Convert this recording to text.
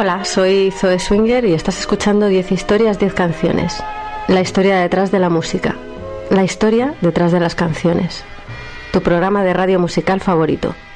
Hola, soy Zoe Swinger y estás escuchando 10 historias, 10 canciones. La historia detrás de la música. La historia detrás de las canciones. Tu programa de radio musical favorito.